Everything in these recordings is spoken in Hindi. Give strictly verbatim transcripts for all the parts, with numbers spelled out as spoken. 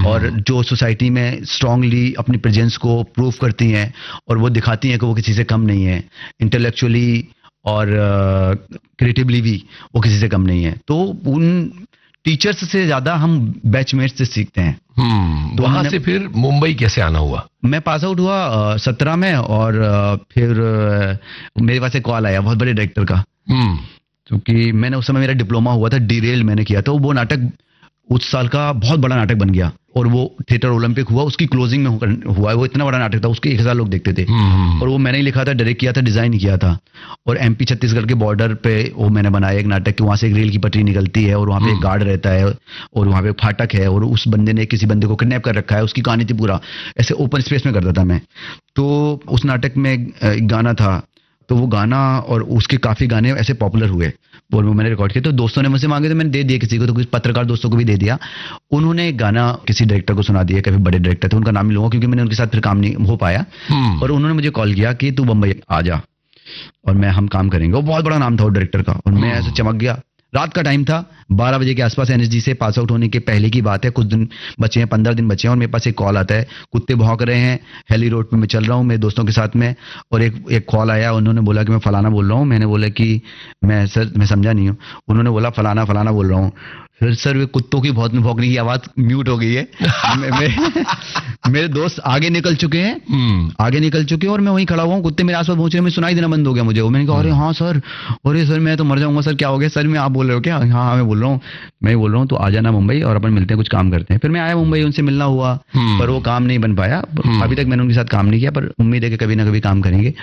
और जो सोसाइटी में स्ट्रांगली अपनी प्रेजेंस को प्रूव करती हैं और वो दिखाती हैं कि वो किसी से कम नहीं है, इंटेलेक्चुअली और क्रिएटिवली uh, भी वो किसी से कम नहीं है। तो उन टीचर्स से ज्यादा हम बैचमेट्स से सीखते हैं। हम्म तो वहां से फिर मुंबई कैसे आना हुआ? मैं पास आउट हुआ सत्रह में और uh, फिर uh, मेरे पास एक कॉल आया बहुत बड़े डायरेक्टर का, हम्म क्योंकि मैंने उस समय मेरा डिप्लोमा हुआ था, डीरेल मैंने किया था। वो नाटक उस साल का बहुत बड़ा नाटक बन गया और वो थिएटर ओलंपिक हुआ, उसकी क्लोजिंग में हुआ। वो इतना बड़ा नाटक था, उसके एक हजार लोग देखते थे और वो मैंने ही लिखा था, डायरेक्ट किया था, डिजाइन किया था। और एमपी छत्तीसगढ़ के बॉर्डर पे वो मैंने बनाया एक नाटक कि वहां से एक रेल की पटरी निकलती है और वहां पे एक गार्ड रहता है और वहां पे एक फाटक है और उस बंदे ने किसी बंदे को किडनैप कर रखा है, उसकी कहानी थी पूरा ऐसे ओपन स्पेस में करता था मैं। तो उस नाटक में एक गाना था, तो वो गाना और उसके काफी गाने ऐसे पॉपुलर हुए और वो मैंने रिकॉर्ड किया। तो दोस्तों ने मुझसे मांगे तो मैंने दे दिया किसी को, तो कुछ पत्रकार दोस्तों को भी दे दिया। उन्होंने गाना किसी डायरेक्टर को सुना दिया, काफी बड़े डायरेक्टर थे, उनका नाम नहीं लूंगा क्योंकि मैंने उनके साथ फिर काम नहीं हो पाया। और उन्होंने मुझे कॉल किया कि तू बम्बई आ जा और मैं हम काम करेंगे। वो बहुत बड़ा नाम था वो डायरेक्टर का और मैं ऐसे चमक गया। रात का टाइम था, बारह बजे के आसपास, एनएसजी से पास आउट होने के पहले की बात है, कुछ दिन बचे हैं, पंद्रह दिन बचे हैं और मेरे पास एक कॉल आता है, कुत्ते भौंक रहे हैं, हेली रोड पे मैं चल रहा हूँ मेरे दोस्तों के साथ में, और एक एक कॉल आया, उन्होंने बोला कि मैं फलाना बोल रहा हूँ। मैंने बोला कि मैं सर मैं समझा नहीं हूँ। उन्होंने बोला फलाना फलाना बोल रहा हूँ। फिर सर वे कुत्तों की बहुत भौंकने की आवाज म्यूट हो गई है। मे, मे, मेरे दोस्त आगे निकल चुके हैं, आगे निकल चुके हैं और मैं वहीं खड़ा हुआ हूँ, कुत्ते मेरे आसपास पहुंच रहे हैं, मैं सुनाई देना बंद हो गया मुझे। मैंने कहा अरे हाँ सर, अरे सर मैं तो मर जाऊंगा सर, क्या हो गया सर? मैं आप बोल रहे हो क्या? हाँ हाँ मैं बोल रहा हूँ, मैं बोल रहा हूँ, तो आ जाना मुंबई और अपन मिलते हैं, कुछ काम करते हैं। फिर मैं आया मुंबई, उनसे मिलना हुआ पर वो काम नहीं बन पाया। अभी तक मैंने उनके साथ काम नहीं किया, पर उम्मीद है कि कभी ना कभी काम करेंगे।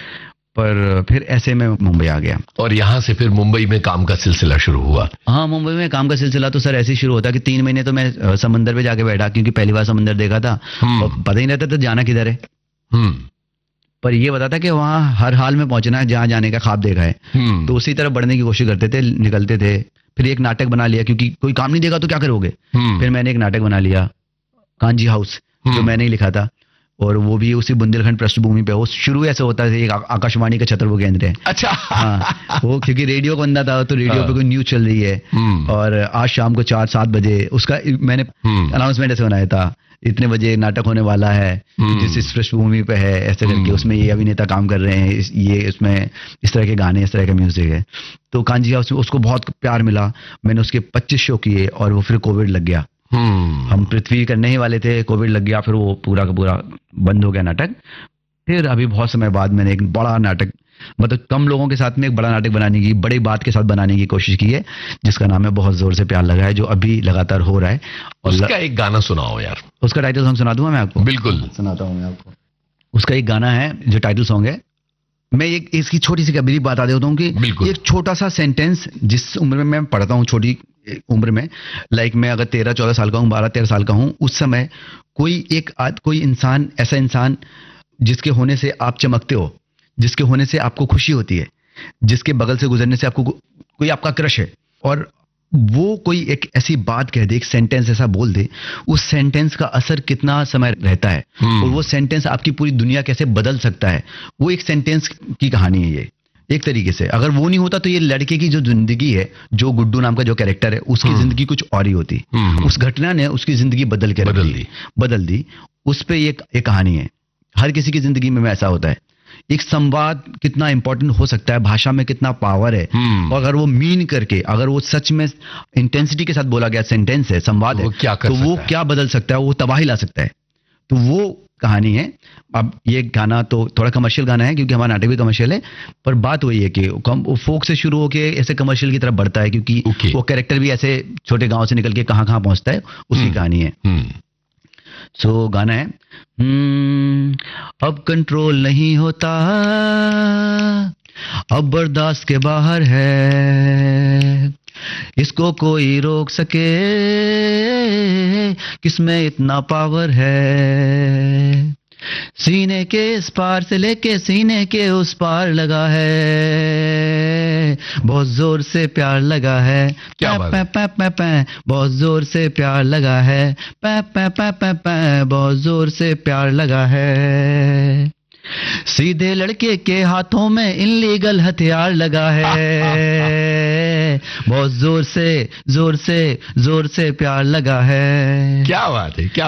पर फिर ऐसे में मुंबई आ गया और यहाँ से फिर मुंबई में काम का सिलसिला शुरू हुआ। हाँ, मुंबई में काम का सिलसिला तो सर ऐसे ही शुरू होता कि तीन महीने तो मैं समंदर पे जाके बैठा, क्योंकि पहली बार समंदर देखा था और पता ही नहीं रहता था जाना किधर है। पर ये बता था कि वहाँ हर हाल में पहुंचना है, जहाँ जाने का ख्वाब देखा है, तो उसी तरह बढ़ने की कोशिश करते थे, निकलते थे। फिर एक नाटक बना लिया, क्योंकि कोई काम नहीं देगा तो क्या करोगे। फिर मैंने एक नाटक बना लिया, कांजी हाउस, जो मैंने ही लिखा था, और वो भी उसी बुंदेलखंड पृष्ठभूमि पे। वो शुरू ऐसे होता है, एक आकाशवाणी का छत्र वो केंद्र है। अच्छा। हाँ, वो क्योंकि रेडियो को बंदा था, तो रेडियो पे कोई न्यूज चल रही है और आज शाम को चार सात बजे उसका मैंने अनाउंसमेंट ऐसे बनाया था, इतने बजे नाटक होने वाला है जिस इस पृष्ठभूमि पे है, ऐसे करके उसमें ये अभिनेता काम कर रहे हैं, इस, ये इसमें इस तरह के गाने, इस तरह का म्यूजिक है। तो कांजी हाउस उसको बहुत प्यार मिला, मैंने उसके पच्चीस शो किए और वो फिर कोविड लग गया। Hmm. हम पृथ्वी करने ही वाले थे, कोविड लग गया, फिर वो पूरा का पूरा बंद हो गया नाटक। फिर अभी बहुत समय बाद मैंने एक बड़ा नाटक, मतलब कम लोगों के साथ में एक बड़ा नाटक बनाने की, बड़ी बात के साथ बनाने की कोशिश की है, जिसका नाम है बहुत जोर से प्यार लगा है, जो अभी लगातार हो रहा है। और उसका एक गाना सुनाओ यार। उसका टाइटल सॉन्ग सुना दूंगा मैं आपको? बिल्कुल सुनाता हूँ मैं आपको। उसका एक गाना है जो टाइटल सॉन्ग है। मैं एक इसकी छोटी सी कबीरी बात बता देता हूँ कि एक छोटा सा सेंटेंस, जिस उम्र में मैं पढ़ता हूँ, छोटी उम्र में, लाइक मैं अगर तेरह चौदह साल का हूँ, बारह तेरह साल का हूँ, उस समय कोई एक आद कोई इंसान, ऐसा इंसान जिसके होने से आप चमकते हो, जिसके होने से आपको खुशी होती है, जिसके बगल से गुजरने से आपको कोई आपका क्रश है, और वो कोई एक ऐसी बात कह दे, एक सेंटेंस ऐसा बोल दे, उस सेंटेंस का असर कितना समय रहता है और वो सेंटेंस आपकी पूरी दुनिया कैसे बदल सकता है, वो एक सेंटेंस की कहानी है ये। एक तरीके से अगर वो नहीं होता तो ये लड़के की जो जिंदगी है, जो गुड्डू नाम का जो कैरेक्टर है, उसकी जिंदगी कुछ और ही होती। उस घटना ने उसकी जिंदगी बदल के बदल दी बदल दी उस पे एक, एक कहानी है। हर किसी की जिंदगी में ऐसा होता है। एक संवाद कितना इंपॉर्टेंट हो सकता है, भाषा में कितना पावर है, और अगर वो मीन करके, अगर वो सच में इंटेंसिटी के साथ बोला गया सेंटेंस है, संवाद है, तो वो क्या बदल सकता है, वो तबाही ला सकता है। तो वो कहानी है। अब ये गाना तो थोड़ा कमर्शियल गाना है, क्योंकि हमारा नाटक भी कमर्शियल है, पर बात वही है कि फोक से शुरू होके ऐसे कमर्शियल की तरफ बढ़ता है, क्योंकि okay. वो कैरेक्टर भी ऐसे छोटे गांव से निकल के कहां कहां पहुंचता है, उसकी hmm. कहानी है। सो so, गाना है, अब कंट्रोल नहीं होता, अब बर्दाश्त के बाहर है, इसको कोई रोक सके, किसमें इतना पावर है, सीने के इस पार से लेके सीने के उस पार लगा है, बहुत जोर से प्यार लगा है, क्या बात है? पै, पै, पै, बहुत जोर से प्यार लगा है, पै, पै, पै, पै, पै, बहुत जोर से प्यार लगा है, सीधे लड़के के हाथों में इनलीगल हथियार लगा है, बहुत जोर से जोर से जोर से प्यार लगा है। क्या बात है, क्या